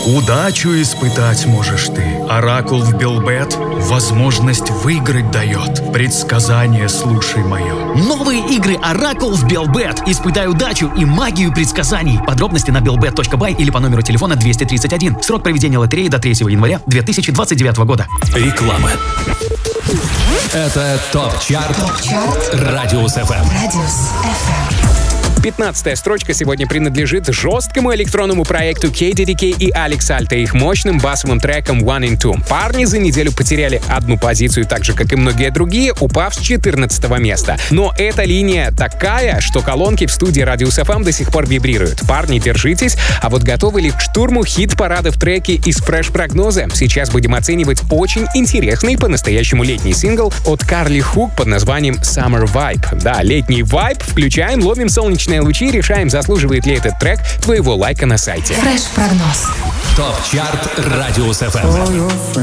Удачу испытать можешь ты. Оракул в Белбет возможность выиграть дает. Предсказание слушай мое. Новые игры Оракул в Белбет. Испытай удачу и магию предсказаний. Подробности на belbet.by или по номеру телефона 231. Срок проведения лотереи до 3 января 2029 года. Реклама. Это ТОП-чарт Радиус ФМ. 15-я строчка сегодня принадлежит жесткому электронному проекту KDDK и Алекс Альта, их мощным басовым треком One in Two. Парни за неделю потеряли одну позицию, так же, как и многие другие, упав с 14-го места. Но эта линия такая, что колонки в студии Радиус ФМ до сих пор вибрируют. Парни, держитесь. А вот готовы ли к штурму хит-парада в треке из фреш-прогноза? Сейчас будем оценивать очень интересный, по-настоящему летний сингл от Карли Хук под названием Summer Vibe. Да, летний вайб. Включаем, ловим солнечные лучи, решаем, заслуживает ли этот трек твоего лайка на сайте. Фреш-прогноз. ТОП-чарт Радиус ФМ.